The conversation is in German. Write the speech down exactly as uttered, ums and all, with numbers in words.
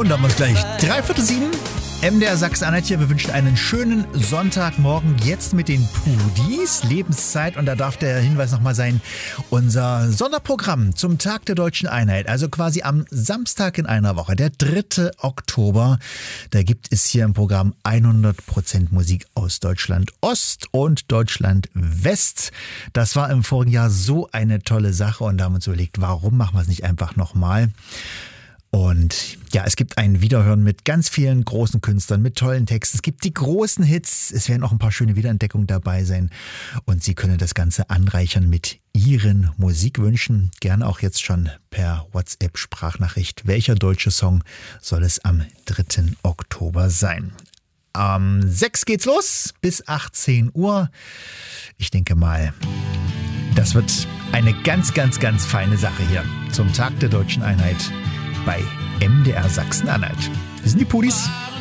Und dann muss gleich dreiviertel sieben. M D R Sachsen-Anhalt hier. Wir wünschen einen schönen Sonntagmorgen jetzt mit den Pudis. Lebenszeit. Und da darf der Hinweis nochmal sein, unser Sonderprogramm zum Tag der Deutschen Einheit. Also quasi am Samstag in einer Woche, der dritte Oktober. Da gibt es hier im Programm hundert Prozent Musik aus Deutschland Ost und Deutschland West. Das war im vorigen Jahr so eine tolle Sache. Und da haben wir uns überlegt, warum machen wir es nicht einfach nochmal? Und ja, es gibt ein Wiederhören mit ganz vielen großen Künstlern, mit tollen Texten. Es gibt die großen Hits. Es werden auch ein paar schöne Wiederentdeckungen dabei sein. Und Sie können das Ganze anreichern mit Ihren Musikwünschen. Gerne auch jetzt schon per WhatsApp-Sprachnachricht. Welcher deutsche Song soll es am dritten Oktober sein? Am sechs geht's los bis achtzehn Uhr. Ich denke mal, das wird eine ganz, ganz, ganz feine Sache hier zum Tag der Deutschen Einheit bei M D R Sachsen-Anhalt. Wir sind die Pudis.